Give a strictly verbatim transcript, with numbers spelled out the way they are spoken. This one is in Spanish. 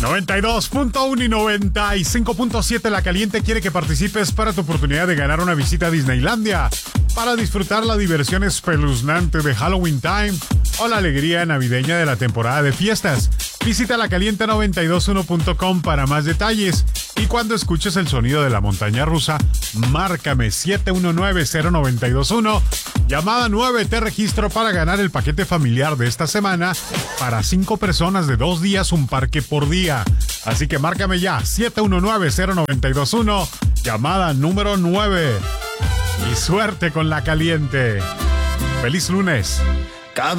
noventa y dos punto uno y noventa y cinco punto siete La Caliente quiere que participes para tu oportunidad de ganar una visita a Disneylandia para disfrutar la diversión espeluznante de Halloween Time o la alegría navideña de la temporada de fiestas. Visita la caliente noventa y dos punto uno punto com para más detalles. Y cuando escuches el sonido de la montaña rusa, márcame siete uno nueve cero nueve dos uno. Llamada nueve, te registro para ganar el paquete familiar de esta semana para cinco personas de dos días, un parque por día. Así que márcame ya, siete uno nueve cero nueve dos uno. Llamada número nueve. Y suerte con La Caliente. ¡Feliz lunes!